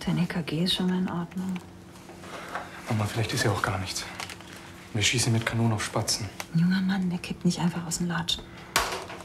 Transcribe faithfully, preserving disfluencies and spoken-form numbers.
Dein E K G ist schon mal in Ordnung. Mama, vielleicht ist ja auch gar nichts. Wir schießen mit Kanonen auf Spatzen. Ein junger Mann, der kippt nicht einfach aus dem Latschen.